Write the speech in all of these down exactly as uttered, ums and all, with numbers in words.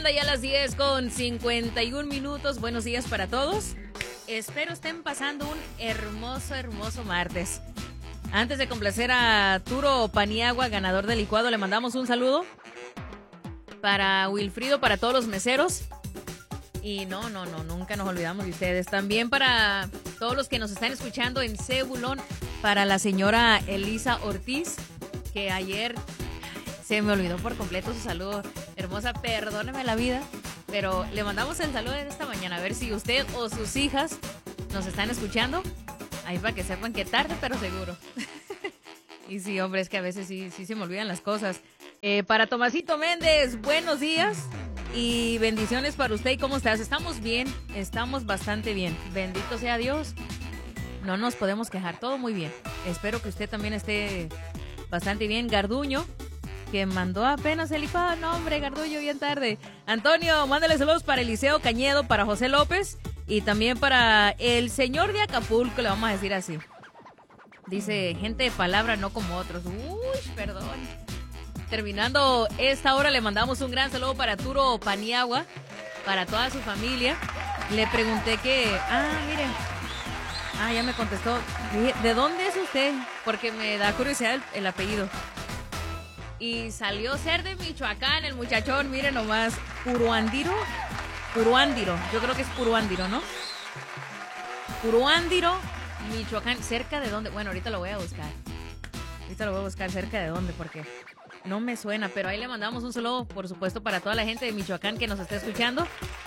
Ya a las diez con cincuenta y un minutos. Buenos días para todos. Espero estén pasando un hermoso, hermoso martes. Antes de complacer a Turo Paniagua, ganador del licuado, le mandamos un saludo para Wilfrido, para todos los meseros. Y no, no, no, nunca nos olvidamos de ustedes. También para todos los que nos están escuchando en Cebulón, para la señora Elisa Ortiz, que ayer se me olvidó por completo su saludo. Hermosa, perdóneme la vida, pero le mandamos el saludo en esta mañana. A ver si usted o sus hijas nos están escuchando. Ahí para que sepan que tarde, pero seguro. Y sí, hombre, es que a veces sí, sí se me olvidan las cosas. Eh, para Tomasito Méndez, buenos días y bendiciones para usted. ¿Y cómo estás? Estamos bien, estamos bastante bien. Bendito sea Dios. No nos podemos quejar, todo muy bien. Espero que usted también esté bastante bien. Garduño, que mandó apenas el licuado. No, hombre, Garduño, bien tarde. Antonio, mándale saludos para Eliseo Cañedo, para José López y también para el señor de Acapulco, le vamos a decir así. Dice, gente de palabra, no como otros. Uy, perdón. Terminando esta hora, le mandamos un gran saludo para Turo Paniagua, para toda su familia. Le pregunté que, ah, mire, ah, ya me contestó. ¿De dónde es usted? Porque me da curiosidad el, el apellido. Y salió ser de Michoacán el muchachón, miren nomás. Puruándiro. Puruándiro, yo creo que es Puruándiro, ¿no? Puruándiro, Michoacán. ¿Cerca de dónde? Bueno, ahorita lo voy a buscar. Ahorita lo voy a buscar cerca de dónde, porque no me suena. Pero ahí le mandamos un saludo, por supuesto, para toda la gente de Michoacán que nos está escuchando.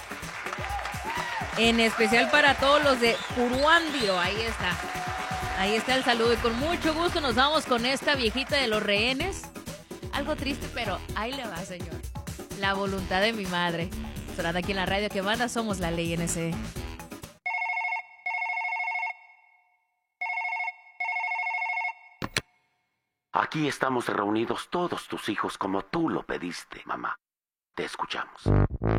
En especial para todos los de Puruándiro, ahí está. Ahí está el saludo y con mucho gusto nos vamos con esta viejita de los rehenes. Algo triste, pero ahí le va, señor. La voluntad de mi madre. Sonando aquí en la radio que manda, somos la ley N S. Aquí estamos reunidos todos tus hijos como tú lo pediste, mamá. Te escuchamos.